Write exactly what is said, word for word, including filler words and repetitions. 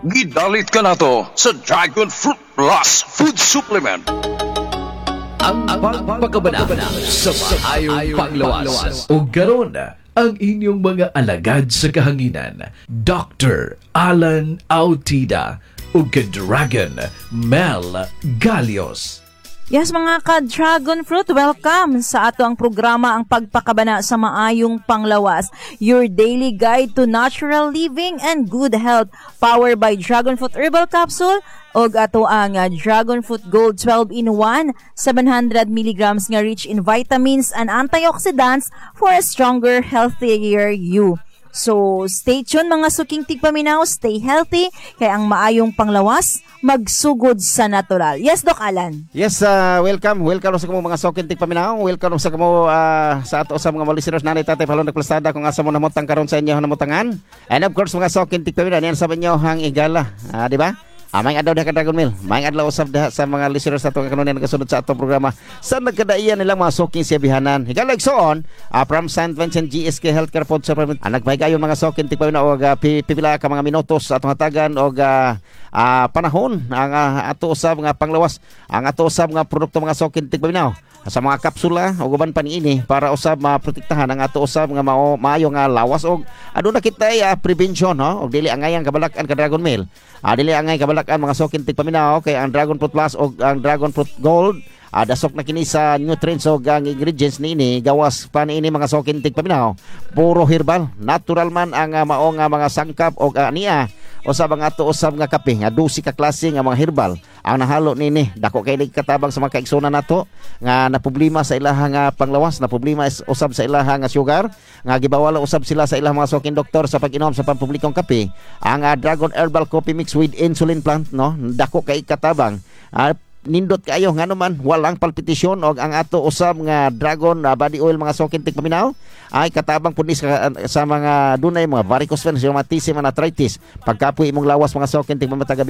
Gidalit ka na to sa Dragon Fruit Plus Food Supplement. Ang pagpakabanana sa maayong panglawas. O garon ang inyong mga alagad sa kahanginan, Doctor Alan Autida o ka-Dragon Mel Galios. Yes, mga ka-Dragon Fruit, welcome sa ato ang programa ang pagpakabana sa maayong panglawas. Your daily guide to natural living and good health. Powered by Dragon Fruit Herbal Capsule og ato ang uh, Dragon Fruit Gold twelve in one, seven hundred milligrams nga rich in vitamins and antioxidants for a stronger, healthier you. So, stay tuned mga suking tigpaminaw, stay healthy, kaya ang maayong panglawas, magsugod sa natural. Yes, Doc Alan? Yes, uh, welcome. Welcome sa kamo mga suking tigpaminaw. Welcome sa kamo uh, sa ato sa mga listeners nanay tatay palong nagplastada kung asa mo namutang karon sa inyo namutangan. And of course, mga suking tigpaminaw, yan sa inyo hang igala. Uh, di ba? Ah, may adlaw ka Dragon Mill. May adlaw usab diha sa mga listeners nato kanunan nagasunod sa atong programa. Sa nagkadaiyan nilang mga suking siya bihanan. Higalag soon, uh, from Saint Vincent G S K Healthcare Food Supplement. Uh, nagpahigayon mga suking tigpaw na og uh, pipila ka mga minutos atong hatagan og uh, uh, panahon ang uh, ato usab nga panglawas. Ang ato usab nga produkto mga suking tigpaw sa mga kapsula o guban pa niini para usab maprotektahan ang ato usab nga mao maayo nga lawas og aduna kitay uh, prevention no og dili angayang kabalakan ka Dragon Mill. Ah, dili angay kabalakan mga suking tigpaminaw kay ang Dragon Fruit Plus o ang Dragon Fruit Gold ah, dasok na kini sa nutrients o ang ingredients niini gawas pa niini mga suking tigpaminaw puro herbal natural man ang uh, mao nga mga sangkap o uh, niya usab ang ato usab nga kape nga dusi ka klase nga mga herbal ang nahalo nini dako kay katabang sa mga kaigsunan nato nga na problema sa ilaha nga panglawas na problema is usab sa ilaha nga sugar nga gibawala usab sila sa ilang mga suking doktor sa pag-inom sa pampublikong kape ang uh, Dragon Herbal Coffee Mix with insulin plant no dako kay katabang uh, nindot kayo nga naman walang palpitasyon og ang ato usab nga Dragon uh, body oil mga suking tigpaminaw ay katabang punis ka, sa mga dunay mga varicose veins, rheumatism and arthritis pagkapoy imong lawas mga suking tigpamataga